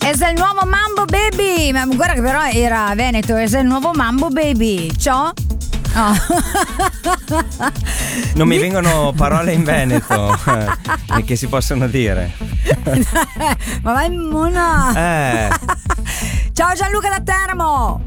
Es il nuovo Mambo Baby. Ma guarda che però era Veneto. Es il nuovo Mambo Baby. Ciao. Oh. Non mi vengono parole in veneto che si possono dire. Ma vai mona. Ciao Gianluca da Teramo.